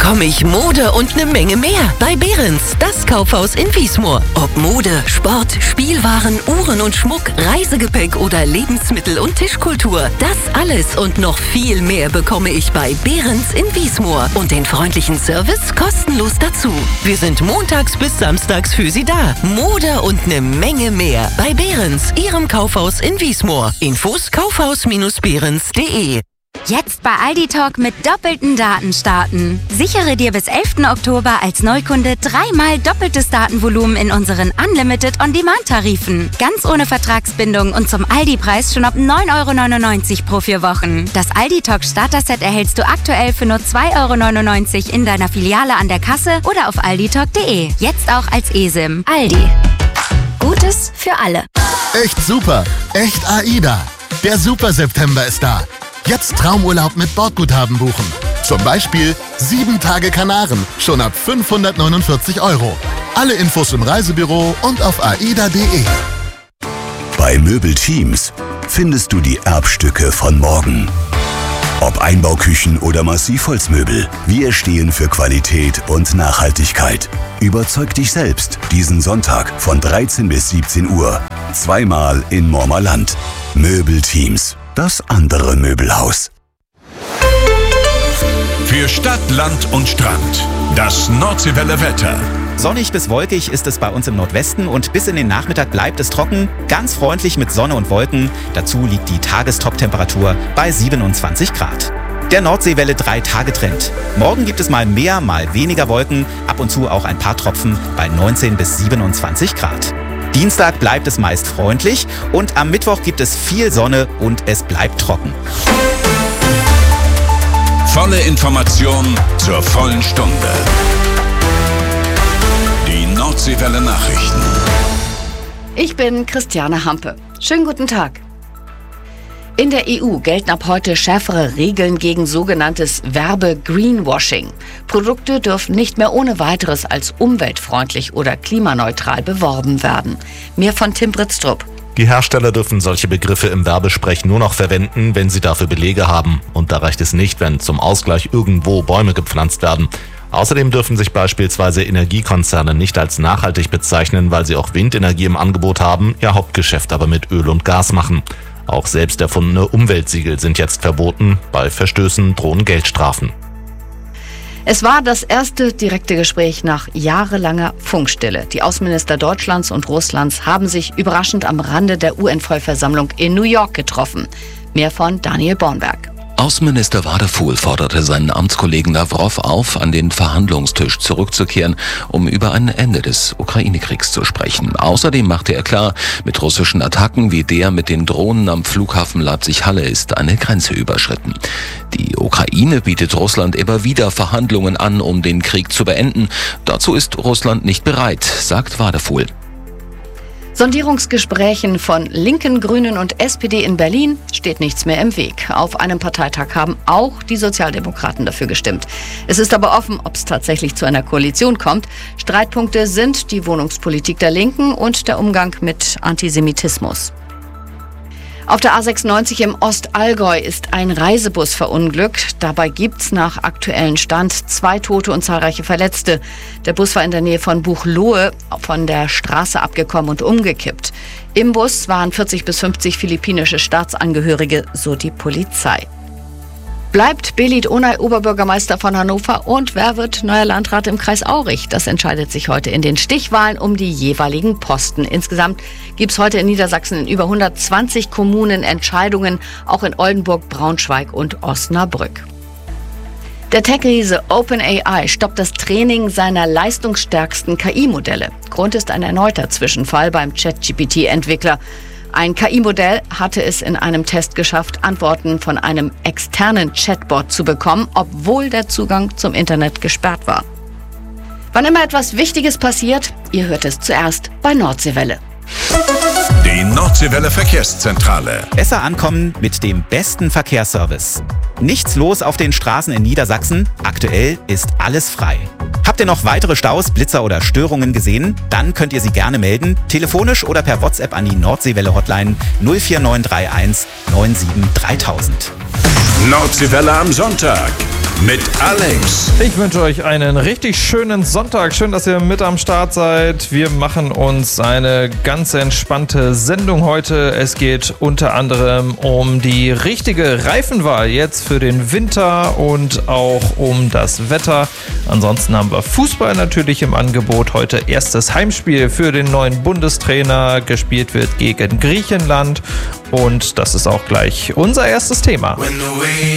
bekomme ich Mode und eine Menge mehr bei Behrens, das Kaufhaus in Wiesmoor. Ob Mode, Sport, Spielwaren, Uhren und Schmuck, Reisegepäck oder Lebensmittel und Tischkultur. Das alles und noch viel mehr bekomme ich bei Behrens in Wiesmoor. Und den freundlichen Service kostenlos dazu. Wir sind montags bis samstags für Sie da. Mode und eine Menge mehr bei Behrens, Ihrem Kaufhaus in Wiesmoor. Infos kaufhaus-behrens.de. Jetzt bei Aldi Talk mit doppelten Daten starten. Sichere dir bis 11. Oktober als Neukunde 3-mal doppeltes Datenvolumen in unseren Unlimited On-Demand-Tarifen. Ganz ohne Vertragsbindung und zum Aldi-Preis schon ab 9,99 € pro 4 Wochen. Das Aldi Talk Starter-Set erhältst du aktuell für nur 2,99 € in deiner Filiale an der Kasse oder auf alditalk.de. Jetzt auch als eSIM. Aldi. Gutes für alle. Echt super. Echt AIDA. Der Super September ist da. Jetzt Traumurlaub mit Bordguthaben buchen. Zum Beispiel 7 Tage Kanaren, schon ab 549 €. Alle Infos im Reisebüro und auf aida.de. Bei Möbelteams findest du die Erbstücke von morgen. Ob Einbauküchen oder Massivholzmöbel, wir stehen für Qualität und Nachhaltigkeit. Überzeug dich selbst diesen Sonntag von 13 bis 17 Uhr. Zweimal in Mormerland. Möbelteams. Das andere Möbelhaus. Für Stadt, Land und Strand. Das Nordseewelle Wetter. Sonnig bis wolkig ist es bei uns im Nordwesten und bis in den Nachmittag bleibt es trocken, ganz freundlich mit Sonne und Wolken. Dazu liegt die Tagestoptemperatur bei 27 Grad. Der Nordseewelle 3-Tage-Trend. Morgen gibt es mal mehr, mal weniger Wolken, ab und zu auch ein paar Tropfen bei 19 bis 27 Grad. Dienstag bleibt es meist freundlich und am Mittwoch gibt es viel Sonne und es bleibt trocken. Volle Information zur vollen Stunde. Die Nordseewelle Nachrichten. Ich bin Christiane Hampe. Schönen guten Tag. In der EU gelten ab heute schärfere Regeln gegen sogenanntes Werbe-Greenwashing. Produkte dürfen nicht mehr ohne weiteres als umweltfreundlich oder klimaneutral beworben werden. Mehr von Tim Britztrup. Die Hersteller dürfen solche Begriffe im Werbesprech nur noch verwenden, wenn sie dafür Belege haben. Und da reicht es nicht, wenn zum Ausgleich irgendwo Bäume gepflanzt werden. Außerdem dürfen sich beispielsweise Energiekonzerne nicht als nachhaltig bezeichnen, weil sie auch Windenergie im Angebot haben, ihr Hauptgeschäft aber mit Öl und Gas machen. Auch selbst erfundene Umweltsiegel sind jetzt verboten. Bei Verstößen drohen Geldstrafen. Es war das erste direkte Gespräch nach jahrelanger Funkstille. Die Außenminister Deutschlands und Russlands haben sich überraschend am Rande der UN-Vollversammlung in New York getroffen. Mehr von Daniel Bornberg. Außenminister Wadefuhl forderte seinen Amtskollegen Lawrow auf, an den Verhandlungstisch zurückzukehren, um über ein Ende des Ukraine-Kriegs zu sprechen. Außerdem machte er klar, mit russischen Attacken wie der mit den Drohnen am Flughafen Leipzig-Halle ist eine Grenze überschritten. Die Ukraine bietet Russland immer wieder Verhandlungen an, um den Krieg zu beenden. Dazu ist Russland nicht bereit, sagt Wadefuhl. Sondierungsgesprächen von Linken, Grünen und SPD in Berlin steht nichts mehr im Weg. Auf einem Parteitag haben auch die Sozialdemokraten dafür gestimmt. Es ist aber offen, ob es tatsächlich zu einer Koalition kommt. Streitpunkte sind die Wohnungspolitik der Linken und der Umgang mit Antisemitismus. Auf der A96 im Ostallgäu ist ein Reisebus verunglückt. Dabei gibt's nach aktuellem Stand 2 Tote und zahlreiche Verletzte. Der Bus war in der Nähe von Buchloe von der Straße abgekommen und umgekippt. Im Bus waren 40 bis 50 philippinische Staatsangehörige, so die Polizei. Bleibt Belit Onay Oberbürgermeister von Hannover und wer wird neuer Landrat im Kreis Aurich? Das entscheidet sich heute in den Stichwahlen um die jeweiligen Posten. Insgesamt gibt es heute in Niedersachsen in über 120 Kommunen Entscheidungen, auch in Oldenburg, Braunschweig und Osnabrück. Der Tech-Riese OpenAI stoppt das Training seiner leistungsstärksten KI-Modelle. Grund ist ein erneuter Zwischenfall beim ChatGPT-Entwickler. Ein KI-Modell hatte es in einem Test geschafft, Antworten von einem externen Chatbot zu bekommen, obwohl der Zugang zum Internet gesperrt war. Wann immer etwas Wichtiges passiert, ihr hört es zuerst bei Nordseewelle. Die Nordseewelle Verkehrszentrale. Besser ankommen mit dem besten Verkehrsservice. Nichts los auf den Straßen in Niedersachsen. Aktuell ist alles frei. Habt ihr noch weitere Staus, Blitzer oder Störungen gesehen? Dann könnt ihr sie gerne melden, telefonisch oder per WhatsApp an die Nordseewelle-Hotline 04931 97 3000. Nordseewelle am Sonntag. mit Alex. Ich wünsche euch einen richtig schönen Sonntag. Schön, dass ihr mit am Start seid. Wir machen uns eine ganz entspannte Sendung heute. Es geht unter anderem um die richtige Reifenwahl jetzt für den Winter und auch um das Wetter. Ansonsten haben wir Fußball natürlich im Angebot. Heute erstes Heimspiel für den neuen Bundestrainer. Gespielt wird gegen Griechenland. Und das ist auch gleich unser erstes Thema.